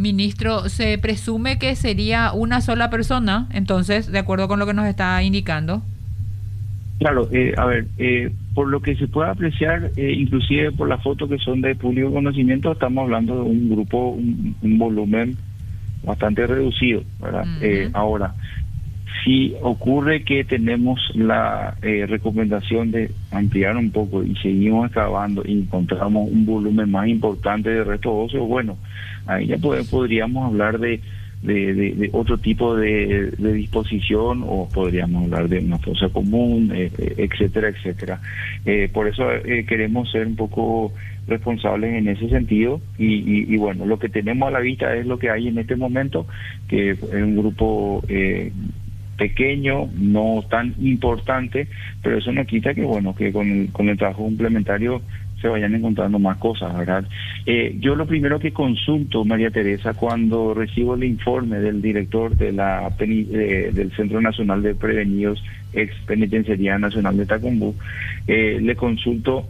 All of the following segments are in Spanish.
Ministro, se presume que sería una sola persona, entonces, de acuerdo con lo que nos está indicando. Claro, a ver, por lo que se puede apreciar, inclusive por las fotos que son de público conocimiento, estamos hablando de un grupo, un volumen bastante reducido, ¿verdad? Ujú. Ahora, si ocurre que tenemos la recomendación de ampliar un poco y seguimos excavando y encontramos un volumen más importante de restos óseos, bueno, ahí ya podríamos hablar de otro tipo de disposición, o podríamos hablar de una fosa común, etcétera, etcétera. Por eso queremos ser un poco responsables en ese sentido y bueno, lo que tenemos a la vista es lo que hay en este momento, que es un grupo pequeño, no tan importante, pero eso no quita que bueno, que con el trabajo complementario se vayan encontrando más cosas, ¿verdad? Yo lo primero que consulto, María Teresa, cuando recibo el informe del director de del Centro Nacional de Prevenidos, ex Penitenciaría Nacional de Tacumbú, le consulto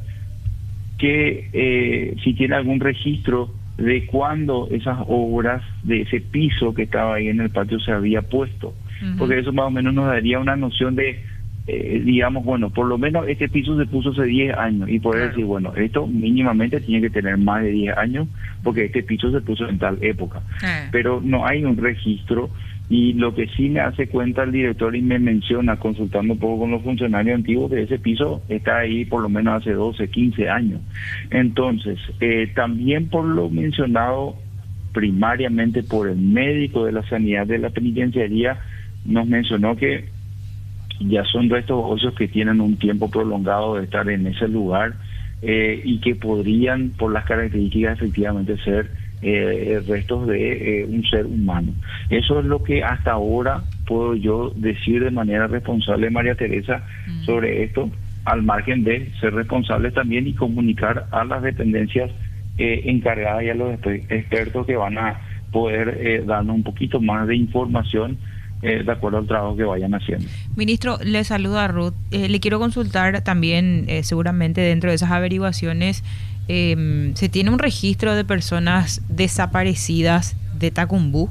que si tiene algún registro de cuándo esas obras de ese piso que estaba ahí en el patio se había puesto, porque eso más o menos nos daría una noción de digamos, bueno, por lo menos este piso se puso hace 10 años y poder decir, bueno, esto mínimamente tiene que tener más de 10 años porque este piso se puso en tal época. Pero no hay un registro, y lo que sí me hace cuenta el director y me menciona, consultando un poco con los funcionarios antiguos, de ese piso está ahí por lo menos hace 12, 15 años. Entonces, también por lo mencionado primariamente por el médico de la sanidad de la penitenciaría, nos mencionó que ya son restos óseos que tienen un tiempo prolongado de estar en ese lugar y que podrían, por las características, efectivamente ser restos de un ser humano. Eso es lo que hasta ahora puedo yo decir de manera responsable, María Teresa, sobre esto, al margen de ser responsables también y comunicar a las dependencias encargadas y a los expertos que van a poder darnos un poquito más de información de acuerdo al trabajo que vayan haciendo. Ministro, le saluda Ruth. Le quiero consultar también, seguramente dentro de esas averiguaciones, ¿se tiene un registro de personas desaparecidas de Tacumbú?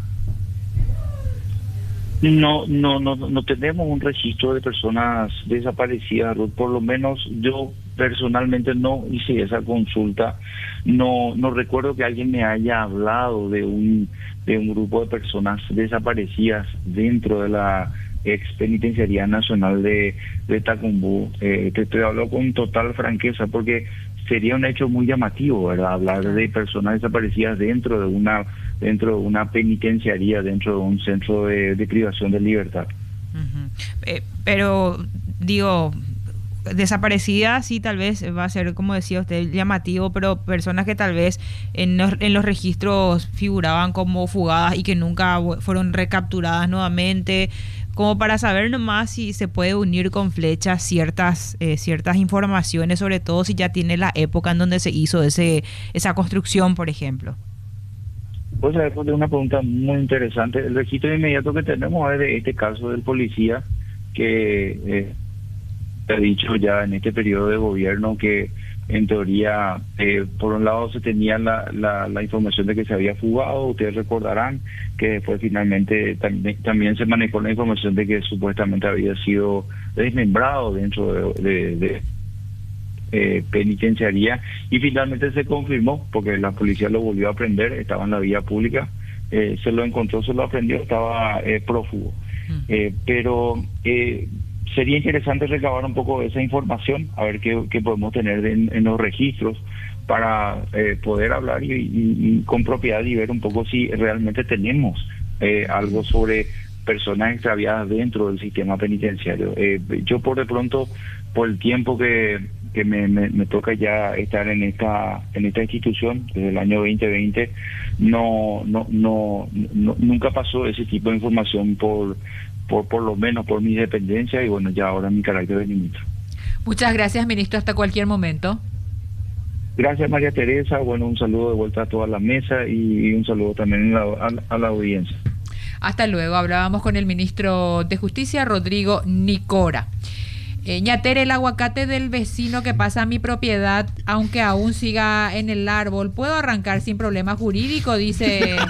No tenemos un registro de personas desaparecidas, Ruth. Por lo menos yo personalmente no hice esa consulta. No recuerdo que alguien me haya hablado de un grupo de personas desaparecidas dentro de la ex Penitenciaría Nacional de Tacumbú. Te estoy hablando con total franqueza porque sería un hecho muy llamativo, ¿verdad? Hablar de personas desaparecidas dentro de una penitenciaría, dentro de un centro de privación de libertad. Pero digo, desaparecidas sí, tal vez va a ser, como decía usted, llamativo, pero personas que tal vez en los registros figuraban como fugadas y que nunca fueron recapturadas nuevamente, como para saber nomás si se puede unir con flechas ciertas informaciones, sobre todo si ya tiene la época en donde se hizo esa construcción, por ejemplo. Pues es una pregunta muy interesante. El registro inmediato que tenemos es de este caso del policía que ha dicho ya en este periodo de gobierno que en teoría por un lado se tenía la información de que se había fugado. Ustedes recordarán que después finalmente también se manejó la información de que supuestamente había sido desmembrado dentro de penitenciaría, y finalmente se confirmó porque la policía lo volvió a prender, estaba en la vía pública, se lo encontró, se lo aprendió, estaba prófugo. Pero sería interesante recabar un poco de esa información, a ver qué podemos tener en los registros para poder hablar y con propiedad y ver un poco si realmente tenemos algo sobre personas extraviadas dentro del sistema penitenciario. Yo por de pronto, por el tiempo que me toca ya estar en esta institución desde el año 2020, nunca pasó ese tipo de información por lo menos por mi dependencia y bueno, ya ahora mi carácter de ministro. Muchas gracias, ministro, hasta cualquier momento. Gracias, María Teresa. Bueno, un saludo de vuelta a toda la mesa y un saludo también a la audiencia. Hasta luego. Hablábamos con el ministro de Justicia, Rodrigo Nicora. Ñatere, el aguacate del vecino que pasa a mi propiedad, aunque aún siga en el árbol, ¿puedo arrancar sin problema jurídico? Dice